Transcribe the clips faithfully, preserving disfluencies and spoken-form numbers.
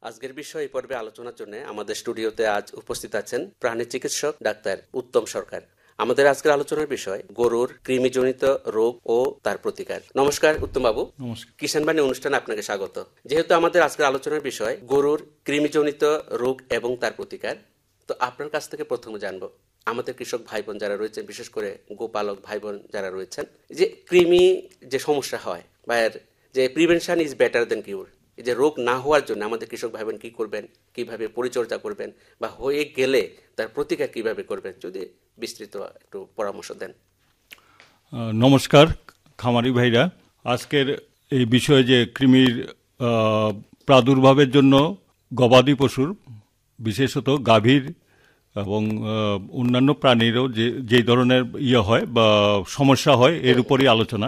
আজকের বিষয় এই পর্বে আলোচনার জন্য আমাদের স্টুডিওতে আজ উপস্থিত আছেন প্রাণী চিকিৎসক ডাক্তার উত্তম সরকার। আমাদের আজকের আলোচনার বিষয় গরুর কৃমিজনিত রোগ ও তার প্রতিকার। নমস্কার উত্তম বাবু। নমস্কার। কিষান বাণী অনুষ্ঠানে আপনাকে স্বাগত। যেহেতু আমাদের আজকের আলোচনার বিষয় গরুর কৃমিজনিত রোগ এবং তার প্রতিকার, তো আপনার কাছ থেকে প্রথমে জানবো আমাদের কৃষক ভাই বোন যারা রয়েছেন, বিশেষ করে গোপালক ভাই বোন যারা রয়েছেন, যে কৃমি যে সমস্যা হয় বা এর যে প্রিভেনশন ইজ বেটার দেন কিউর, এই যে রোগ না হওয়ার জন্য আমাদের কৃষক ভাই বোন কি করবেন, কিভাবে পরিচর্যা করবেন, বা হয়ে গেলে তার প্রতিকার কিভাবে করবেন, যদি বিস্তৃত একটু পরামর্শ দেন। নমস্কার খামারি ভাইরা। আজকের এই বিষয়ে যে কৃমির প্রাদুর্ভাবের জন্য গবাদি পশুর, বিশেষত গাভীর এবং অন্যান্য প্রাণীরও যে যে ধরনের ইয়ে হয় বা সমস্যা হয় এর উপরই আলোচনা।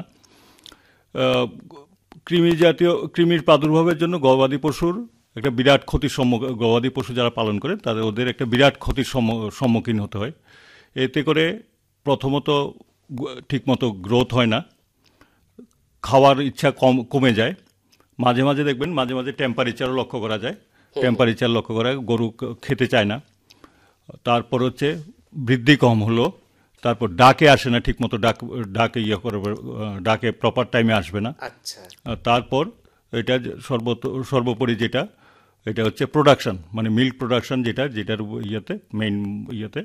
কৃমি জাতীয় কৃমির প্রাদুর্ভাবের জন্য গবাদি পশুর একটা বিরাট ক্ষতির সম্মুখীন, গবাদি পশু যারা পালন করে তাদের ওদের একটা বিরাট ক্ষতির সম্মুখীন হতে হয়। এতে করে প্রথমত ঠিকমতো গ্রোথ হয় না, খাওয়ার ইচ্ছা কম কমে যায়, মাঝে মাঝে দেখবেন মাঝে মাঝে টেম্পারেচারও লক্ষ্য করা যায়, টেম্পারেচার লক্ষ্য করা গরু খেতে চায় না। তারপর হচ্ছে বৃদ্ধি কম হলো, তারপর ডাকে আসে না ঠিকমতো, ডাক ডাকে ইয়ে করবে, ডাকে প্রপার টাইমে আসবে না। আচ্ছা। তারপর এটা সর্ব সর্বোপরি যেটা এটা হচ্ছে প্রোডাকশন, মানে মিল্ক প্রোডাকশন, যেটা যেটার ইয়েতে মেইন ইয়েতে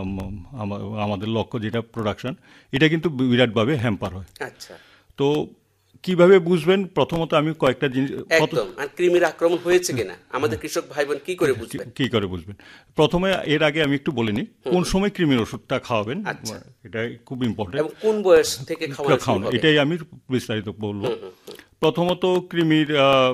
আমাদের লক্ষ্য যেটা প্রোডাকশন, এটা কিন্তু বিরাটভাবে হ্যাম্পার হয়। আচ্ছা। তো কিভাবে বুঝবেন? প্রথমত আমি কয়েকটা জিনিস, একদম আর কৃমির আক্রমণ হয়েছে কিনা আমাদের কৃষক ভাই বোন কি করে বুঝবেন? কি করে বুঝবেন প্রথমে এর আগে আমি একটু বলে নিই কোন সময় কৃমির ওষুধটা খাওয়াবেন। এটা খুব ইম্পর্টেন্ট। এবং কোন বয়স থেকে খাওয়ানো, এটাই আমি বিস্তারিত বলবো। প্রথমত কৃমির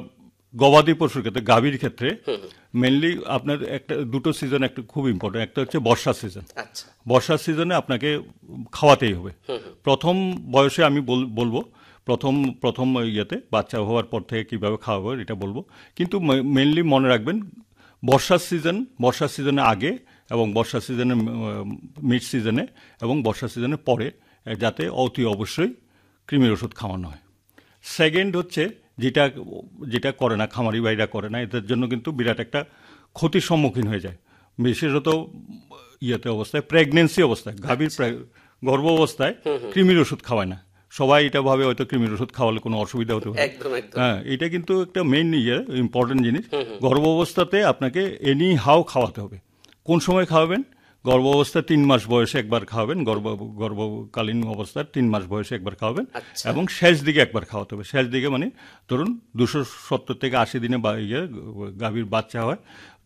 গবাদি পশুর ক্ষেত্রে, গাভীর ক্ষেত্রে মেনলি আপনার একটা দুটো সিজন একটা খুব ইম্পর্টেন্ট। একটা হচ্ছে বর্ষার সিজন। বর্ষার সিজনে আপনাকে খাওয়াতেই হবে। প্রথম বয়সে আমি বলবো, প্রথম প্রথম ইয়েতে বাচ্চা হওয়ার পর থেকে কীভাবে খাওয়াবো এটা বলবো, কিন্তু মেনলি মনে রাখবেন বর্ষার সিজন, বর্ষার সিজনে আগে এবং বর্ষার সিজনে মিড সিজনে এবং বর্ষার সিজনে পরে যাতে অতি অবশ্যই কৃমির ওষুধ খাওয়ানো হয়। সেকেন্ড হচ্ছে যেটা যেটা করে না খামারি ভাইরা করে না, এদের জন্য কিন্তু বিরাট একটা ক্ষতির সম্মুখীন হয়ে যায়, বিশেষত ইয়েতে অবস্থায়, প্রেগনেন্সি অবস্থায়, গাভীর গর্ভ অবস্থায় কৃমির ওষুধ খাওয়ায় না। সবাই এটা ভাবে হয়তো কৃমির ওষুধ খাওয়ালে কোনো অসুবিধা হতে পারে। হ্যাঁ, এটা কিন্তু একটা মেইন ইয়ে ইম্পর্টেন্ট জিনিস। গর্ভ অবস্থাতে আপনাকে এনি হাও খাওয়াতে হবে। কোন সময় খাওয়াবেন? গর্ভ অবস্থায় তিন মাস বয়সে একবার খাওয়াবেন, গর্ভ গর্ভকালীন অবস্থার তিন মাস বয়সে একবার খাওয়াবেন, এবং শেষ দিকে একবার খাওয়াতে হবে। শেষ দিকে মানে ধরুন দুশো সত্তর থেকে আশি দিনে বা ইয়ে গাভীর বাচ্চা হয়, তো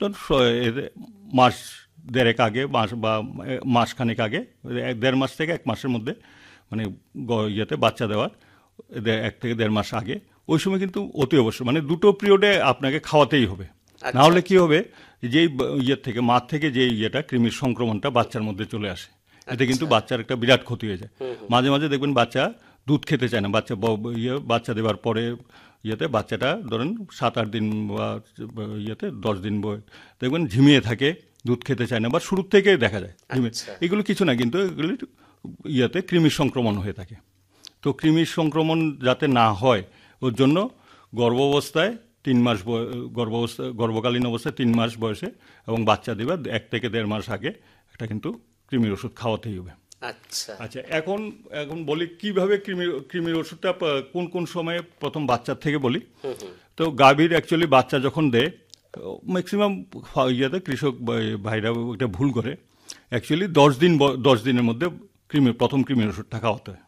মাস দেড়েক আগে মাস বা মাসখানেক আগে, দেড় মাস থেকে এক মাসের মধ্যে মানে ইয়েতে বাচ্চা দেওয়ার এক থেকে দেড় মাস আগে, ওই সময় কিন্তু অতি অবশ্যই মানে দুটো পিরিয়ডে আপনাকে খাওয়াতেই হবে। না হলে কি হবে, যেই ইয়ের থেকে মাঠ থেকে যে ইয়েটা কৃমির সংক্রমণটা বাচ্চার মধ্যে চলে আসে, এতে কিন্তু বাচ্চার একটা বিরাট ক্ষতি হয়ে যায়। মাঝে মাঝে দেখবেন বাচ্চা দুধ খেতে চায় না, বাচ্চা ইয়ে বাচ্চা দেওয়ার পরে ইয়েতে বাচ্চাটা ধরেন সাত আট দিন বা ইয়েতে দশ দিন বয় দেখবেন ঝিমিয়ে থাকে, দুধ খেতে চায় না, বা শুরুর থেকে দেখা যায় ঝিমিয়ে। এগুলো কিছু না, কিন্তু এগুলি ইয়েতে কৃমির সংক্রমণ হয়ে থাকে। তো কৃমির সংক্রমণ যাতে না হয় ওর জন্য গর্ভ অবস্থায় তিন মাস গর্ভাবস্থা গর্ভকালীন অবস্থায় তিন মাস বয়সে এবং বাচ্চা দেবে এক থেকে দেড় মাস আগে এটা কিন্তু কৃমির ওষুধ খাওয়াতেই হবে। আচ্ছা আচ্ছা এখন এখন বলি কিভাবে কৃমির কৃমির ওষুধটা কোন কোন সময়ে প্রথম বাচ্চার থেকে বলি। তো গাভীর অ্যাকচুয়ালি বাচ্চা যখন দেয়, ম্যাক্সিমাম ইয়েতে কৃষক ভাইরা এটা ভুল করে, অ্যাকচুয়ালি দশ দিন দশ দিনের মধ্যে কৃমির প্রথম কৃমির ওষুধটা খাওয়াতে হয়।